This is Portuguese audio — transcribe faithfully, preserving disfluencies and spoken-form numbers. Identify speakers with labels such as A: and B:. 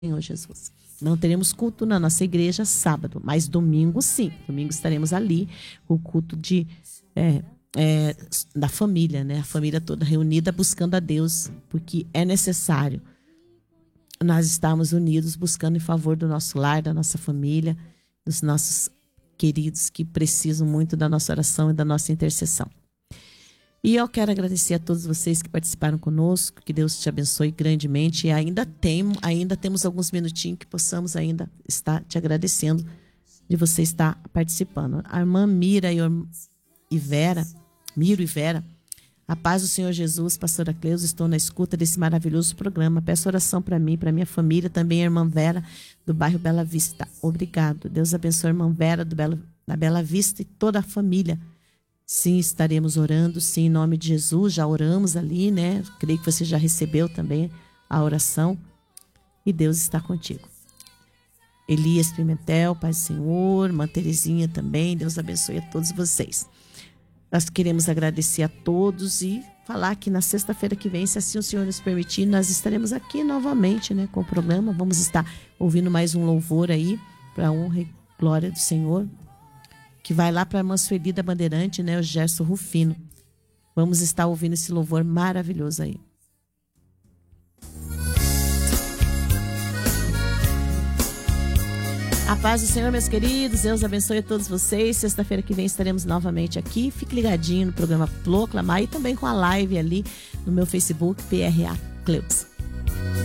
A: Senhor Jesus. Não teremos culto na nossa igreja sábado, mas domingo sim. Domingo estaremos ali, o culto de, é, é, da família, né? A família toda reunida buscando a Deus, porque é necessário nós estarmos unidos buscando em favor do nosso lar, da nossa família, dos nossos queridos que precisam muito da nossa oração e da nossa intercessão. E eu quero agradecer a todos vocês que participaram conosco, que Deus te abençoe grandemente. E ainda, tem, ainda temos alguns minutinhos que possamos ainda estar te agradecendo de você estar participando. A irmã Mira e Vera, Miro e Vera, a paz do Senhor Jesus, pastora Cleusa, estou na escuta desse maravilhoso programa. Peço oração para mim, para minha família, também a irmã Vera, do bairro Bela Vista. Obrigado. Deus abençoe a irmã Vera, do Bela, da Bela Vista e toda a família. Sim, estaremos orando, sim, em nome de Jesus, já oramos ali, né? Creio que você já recebeu também a oração e Deus está contigo. Elias Pimentel, Pai do Senhor, irmã Terezinha também, Deus abençoe a todos vocês. Nós queremos agradecer a todos e falar que na sexta-feira que vem, se assim o Senhor nos permitir, nós estaremos aqui novamente, né, com o programa. Vamos estar ouvindo mais um louvor aí, para a honra e glória do Senhor, que vai lá para a irmã Sueli da Bandeirante, né, o Gerson Rufino. Vamos estar ouvindo esse louvor maravilhoso aí. A paz do Senhor, meus queridos, Deus abençoe a todos vocês. Sexta-feira que vem estaremos novamente aqui. Fique ligadinho no programa Proclamar e também com a live ali no meu Facebook, P R A Cleusa.